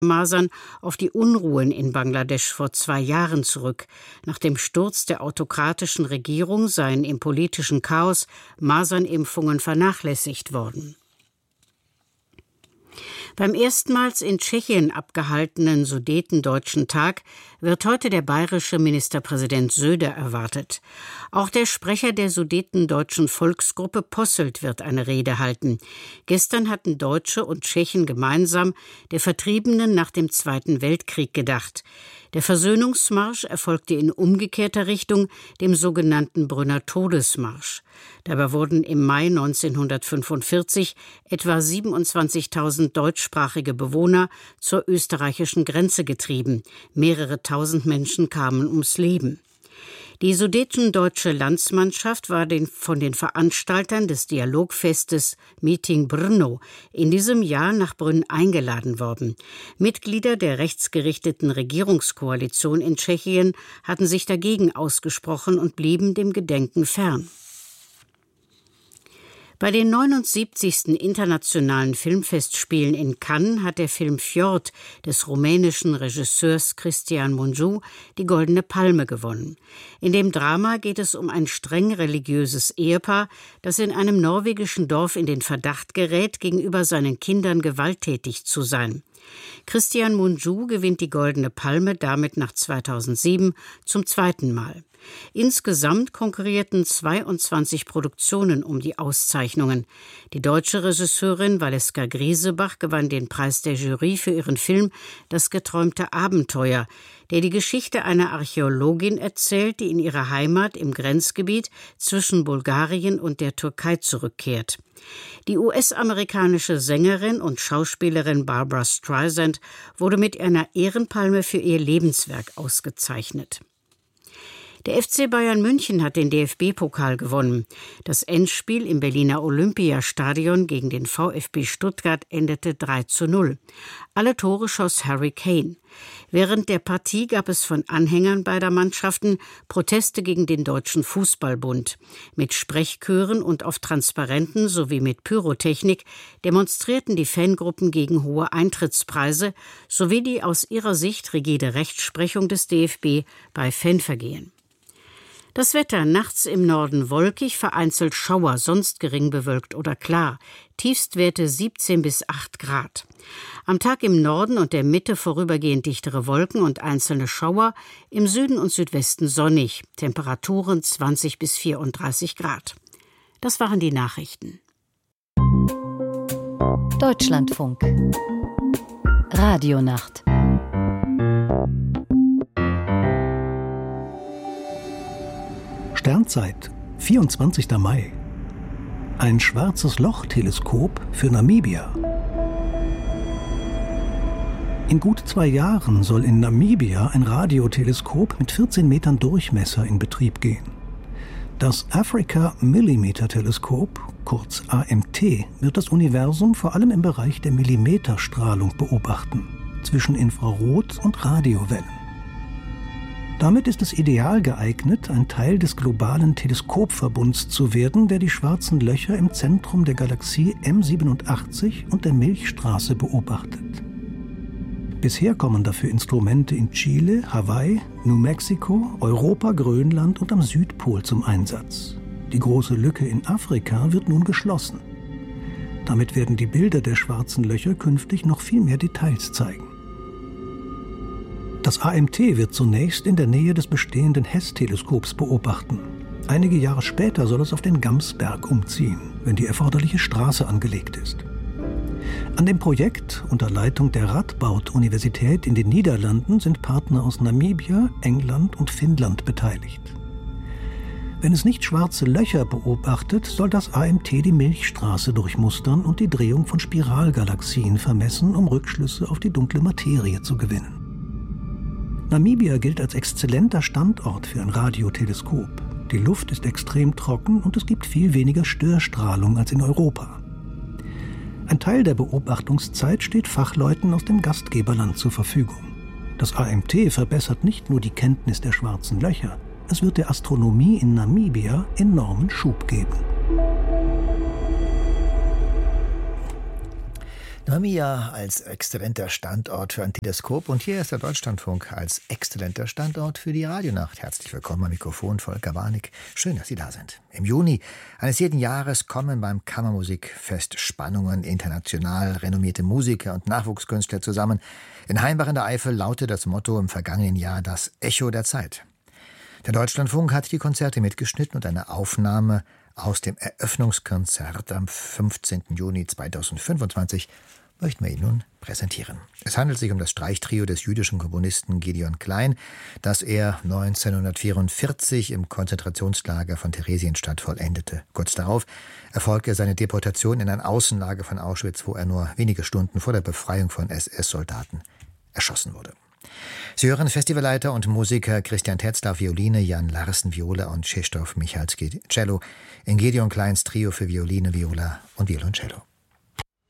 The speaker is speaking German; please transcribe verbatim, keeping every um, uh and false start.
Masern auf die Unruhen in Bangladesch vor zwei Jahren zurück. Nach dem Sturz der autokratischen Regierung seien im politischen Chaos Masernimpfungen vernachlässigt worden. Beim erstmals in Tschechien abgehaltenen Sudetendeutschen Tag wird heute der bayerische Ministerpräsident Söder erwartet. Auch der Sprecher der Sudetendeutschen Volksgruppe Posselt wird eine Rede halten. Gestern hatten Deutsche und Tschechen gemeinsam der Vertriebenen nach dem Zweiten Weltkrieg gedacht. Der Versöhnungsmarsch erfolgte in umgekehrter Richtung, dem sogenannten Brünner Todesmarsch. Dabei wurden im Mai neunzehnhundertfünfundvierzig etwa siebenundzwanzigtausend deutschsprachige Bewohner zur österreichischen Grenze getrieben. Mehrere tausend Menschen kamen ums Leben. Die sudetendeutsche Landsmannschaft war den, von den Veranstaltern des Dialogfestes Meeting Brno in diesem Jahr nach Brünn eingeladen worden. Mitglieder der rechtsgerichteten Regierungskoalition in Tschechien hatten sich dagegen ausgesprochen und blieben dem Gedenken fern. Bei den neunundsiebzigsten Internationalen Filmfestspielen in Cannes hat der Film Fjord des rumänischen Regisseurs Cristian Mungiu die Goldene Palme gewonnen. In dem Drama geht es um ein streng religiöses Ehepaar, das in einem norwegischen Dorf in den Verdacht gerät, gegenüber seinen Kindern gewalttätig zu sein. Cristian Mungiu gewinnt die Goldene Palme damit nach zweitausendsieben zum zweiten Mal. Insgesamt konkurrierten zweiundzwanzig Produktionen um die Auszeichnungen. Die deutsche Regisseurin Valeska Griesebach gewann den Preis der Jury für ihren Film »Das geträumte Abenteuer«, der die Geschichte einer Archäologin erzählt, die in ihre Heimat im Grenzgebiet zwischen Bulgarien und der Türkei zurückkehrt. Die U S-amerikanische Sängerin und Schauspielerin Barbra Streisand wurde mit einer Ehrenpalme für ihr Lebenswerk ausgezeichnet. Der F C Bayern München hat den D F B-Pokal gewonnen. Das Endspiel im Berliner Olympiastadion gegen den VfB Stuttgart endete drei zu null. Alle Tore schoss Harry Kane. Während der Partie gab es von Anhängern beider Mannschaften Proteste gegen den Deutschen Fußballbund. Mit Sprechchören und auf Transparenten sowie mit Pyrotechnik demonstrierten die Fangruppen gegen hohe Eintrittspreise sowie die aus ihrer Sicht rigide Rechtsprechung des D F B bei Fanvergehen. Das Wetter: nachts im Norden wolkig, vereinzelt Schauer, sonst gering bewölkt oder klar. Tiefstwerte siebzehn bis acht Grad. Am Tag im Norden und der Mitte vorübergehend dichtere Wolken und einzelne Schauer, im Süden und Südwesten sonnig. Temperaturen zwanzig bis vierunddreißig Grad. Das waren die Nachrichten. Deutschlandfunk. Radionacht. Sternzeit, vierundzwanzigster Mai. Ein schwarzes Loch-Teleskop für Namibia. In gut zwei Jahren soll in Namibia ein Radioteleskop mit vierzehn Metern Durchmesser in Betrieb gehen. Das Africa Millimeter Teleskop, kurz A M T, wird das Universum vor allem im Bereich der Millimeterstrahlung beobachten, zwischen Infrarot- und Radiowellen. Damit ist es ideal geeignet, ein Teil des globalen Teleskopverbunds zu werden, der die schwarzen Löcher im Zentrum der Galaxie M siebenundachtzig und der Milchstraße beobachtet. Bisher kommen dafür Instrumente in Chile, Hawaii, New Mexico, Europa, Grönland und am Südpol zum Einsatz. Die große Lücke in Afrika wird nun geschlossen. Damit werden die Bilder der schwarzen Löcher künftig noch viel mehr Details zeigen. Das A M T wird zunächst in der Nähe des bestehenden Hess-Teleskops beobachten. Einige Jahre später soll es auf den Gamsberg umziehen, wenn die erforderliche Straße angelegt ist. An dem Projekt unter Leitung der Radboud-Universität in den Niederlanden sind Partner aus Namibia, England und Finnland beteiligt. Wenn es nicht schwarze Löcher beobachtet, soll das A M T die Milchstraße durchmustern und die Drehung von Spiralgalaxien vermessen, um Rückschlüsse auf die dunkle Materie zu gewinnen. Namibia gilt als exzellenter Standort für ein Radioteleskop. Die Luft ist extrem trocken und es gibt viel weniger Störstrahlung als in Europa. Ein Teil der Beobachtungszeit steht Fachleuten aus dem Gastgeberland zur Verfügung. Das A M T verbessert nicht nur die Kenntnis der schwarzen Löcher, es wird der Astronomie in Namibia enormen Schub geben. Namibia als exzellenter Standort für ein Teleskop und hier ist der Deutschlandfunk als exzellenter Standort für die Radionacht. Herzlich willkommen am Mikrofon, Volker Warnig. Schön, dass Sie da sind. Im Juni eines jeden Jahres kommen beim Kammermusikfest Spannungen, international renommierte Musiker und Nachwuchskünstler zusammen. In Heimbach in der Eifel lautet das Motto im vergangenen Jahr das Echo der Zeit. Der Deutschlandfunk hat die Konzerte mitgeschnitten und eine Aufnahme aus dem Eröffnungskonzert am fünfzehnten Juni zweitausendfünfundzwanzig möchten wir Ihnen nun präsentieren. Es handelt sich um das Streichtrio des jüdischen Komponisten Gideon Klein, das er neunzehnhundertvierundvierzig im Konzentrationslager von Theresienstadt vollendete. Kurz darauf erfolgte seine Deportation in ein Außenlager von Auschwitz, wo er nur wenige Stunden vor der Befreiung von S S-Soldaten erschossen wurde. Sie hören Festivalleiter und Musiker Christian Tetzlaff Violine, Jan Larsen Viola und Krzysztof Michalski Cello in Gideon Kleins Trio für Violine, Viola und Violoncello.